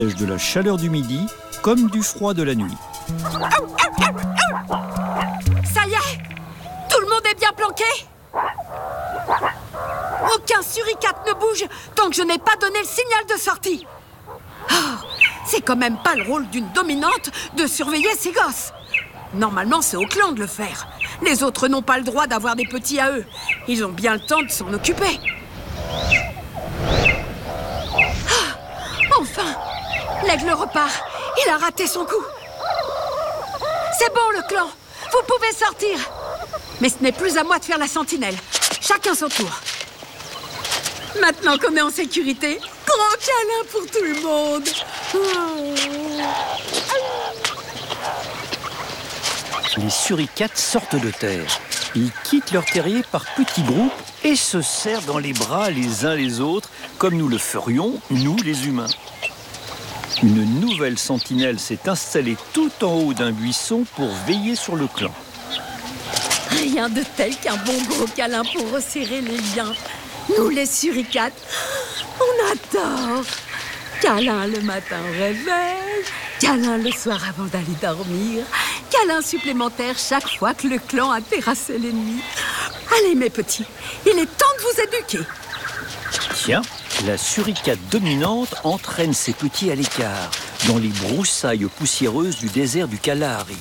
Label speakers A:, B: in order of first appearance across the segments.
A: De la chaleur du midi comme du froid de la nuit.
B: Ça y est, tout le monde est bien planqué. Aucun suricate ne bouge tant que je n'ai pas donné le signal de sortie. Oh, c'est quand même pas le rôle d'une dominante de surveiller ses gosses. Normalement, c'est au clan de le faire. Les autres n'ont pas le droit d'avoir des petits à eux. Ils ont bien le temps de s'en occuper. Oh, enfin, l'aigle repart. Il a raté son coup. C'est bon, le clan. Vous pouvez sortir. Mais ce n'est plus à moi de faire la sentinelle. Chacun son tour. Maintenant qu'on est en sécurité, grand câlin pour tout le monde.
A: Les suricates sortent de terre. Ils quittent leur terrier par petits groupes et se serrent dans les bras les uns les autres, comme nous le ferions, nous les humains. Une nouvelle sentinelle s'est installée tout en haut d'un buisson pour veiller sur le clan.
B: Rien de tel qu'un bon gros câlin pour resserrer les liens. Nous, les suricates, on adore. Câlin le matin au réveil, câlin le soir avant d'aller dormir, câlin supplémentaire chaque fois que le clan a terrassé l'ennemi. Allez, mes petits, il est temps de vous éduquer.
A: Tiens, la suricate dominante entraîne ses petits à l'écart, dans les broussailles poussiéreuses du désert du Kalahari.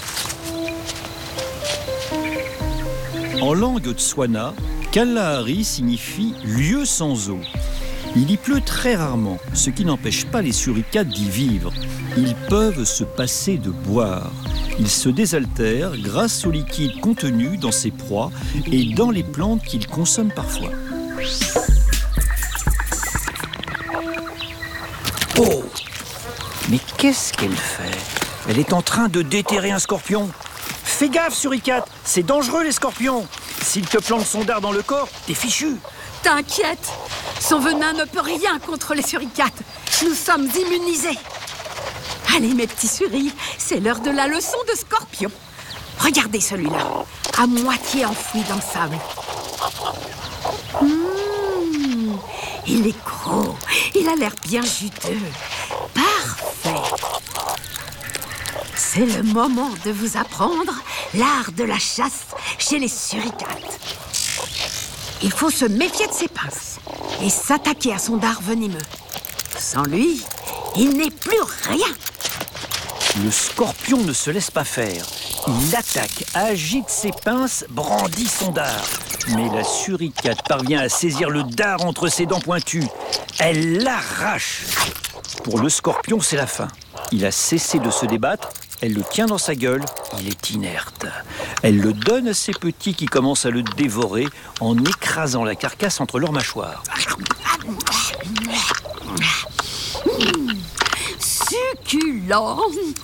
A: En langue tswana, Kalahari signifie « lieu sans eau ». Il y pleut très rarement, ce qui n'empêche pas les suricates d'y vivre. Ils peuvent se passer de boire. Ils se désaltèrent grâce au liquide contenu dans ses proies et dans les plantes qu'ils consomment parfois. Oh! Mais qu'est-ce qu'elle fait? Elle est en train de déterrer un scorpion. Fais gaffe, suricate, c'est dangereux les scorpions. S'il te plante son dard dans le corps, t'es fichu.
B: T'inquiète, son venin ne peut rien contre les suricates. Nous sommes immunisés. Allez, mes petits suris, c'est l'heure de la leçon de scorpion. Regardez celui-là, à moitié enfoui dans le sable. Il est gros, il a l'air bien juteux. Parfait. C'est le moment de vous apprendre l'art de la chasse chez les suricates. Il faut se méfier de ses pinces et s'attaquer à son dard venimeux. Sans lui, il n'est plus rien.
A: Le scorpion ne se laisse pas faire. Il attaque, agite ses pinces, brandit son dard. Mais la suricate parvient à saisir le dard entre ses dents pointues. Elle l'arrache. Pour le scorpion, c'est la fin. Il a cessé de se débattre. Elle le tient dans sa gueule, il est inerte. Elle le donne à ses petits qui commencent à le dévorer en écrasant la carcasse entre leurs mâchoires.
B: Succulent.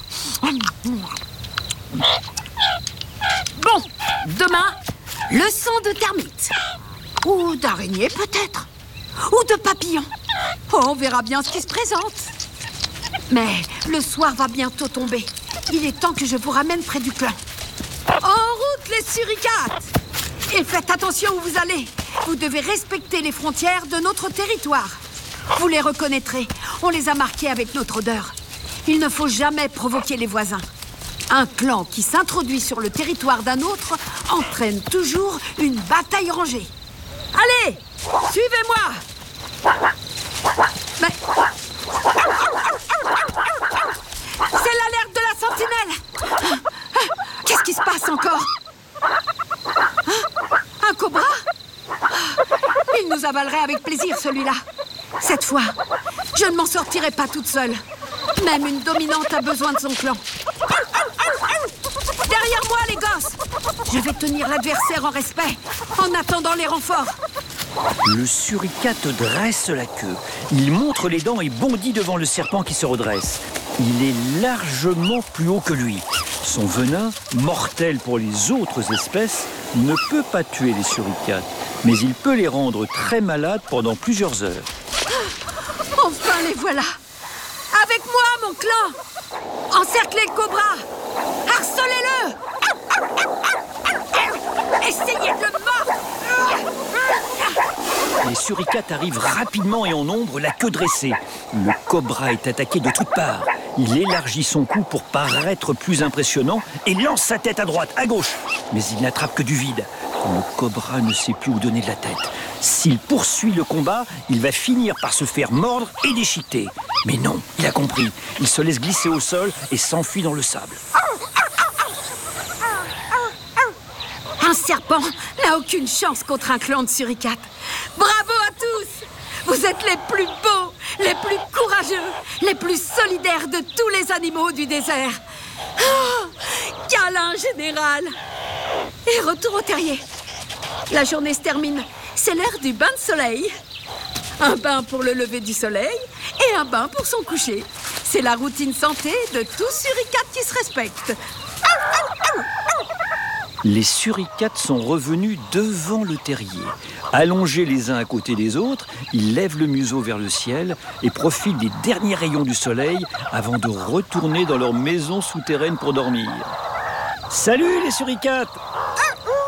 B: Bon, demain, leçon de termites. Ou d'araignées peut-être. Ou de papillons. Oh, on verra bien ce qui se présente. Mais le soir va bientôt tomber. Il est temps que je vous ramène près du clan. En route, les suricates! Et faites attention où vous allez. Vous devez respecter les frontières de notre territoire. Vous les reconnaîtrez. On les a marqués avec notre odeur. Il ne faut jamais provoquer les voisins. Un clan qui s'introduit sur le territoire d'un autre entraîne toujours une bataille rangée. Allez, suivez-moi! Mais... c'est l'alerte de la sentinelle! Qu'est-ce qui se passe encore? Un cobra? Il nous avalerait avec plaisir, celui-là. Cette fois, je ne m'en sortirai pas toute seule. Même une dominante a besoin de son clan. Derrière moi, les gosses! Je vais tenir l'adversaire en respect, en attendant les renforts.
A: Le suricate dresse la queue. Il montre les dents et bondit devant le serpent qui se redresse. Il est largement plus haut que lui. Son venin, mortel pour les autres espèces, ne peut pas tuer les suricates, mais il peut les rendre très malades pendant plusieurs heures.
B: Enfin, les voilà! Avec moi, mon clan! Encerclez le cobra! Harcelez-le! Essayez de le mordre!
A: Les suricates arrivent rapidement et en nombre, la queue dressée. Le cobra est attaqué de toutes parts. Il élargit son cou pour paraître plus impressionnant et lance sa tête à droite, à gauche. Mais il n'attrape que du vide. Le cobra ne sait plus où donner de la tête. S'il poursuit le combat, il va finir par se faire mordre et déchiqueter. Mais non, il a compris. Il se laisse glisser au sol et s'enfuit dans le sable.
B: Un serpent n'a aucune chance contre un clan de suricates. Bravo à tous! Vous êtes les plus beaux, les plus courageux, les plus solidaires de tous les animaux du désert. Oh, câlin général! Et retour au terrier. La journée se termine. C'est l'heure du bain de soleil. Un bain pour le lever du soleil et un bain pour son coucher. C'est la routine santé de tout suricate qui se respecte.
A: Les suricates sont revenus devant le terrier. Allongés les uns à côté des autres, ils lèvent le museau vers le ciel et profitent des derniers rayons du soleil avant de retourner dans leur maison souterraine pour dormir. Salut les suricates!